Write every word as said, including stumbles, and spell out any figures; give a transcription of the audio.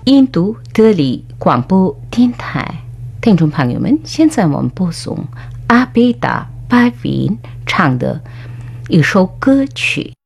印度德里广播电台，听众朋友们，现在我们播送阿贝达巴云唱的一首歌曲。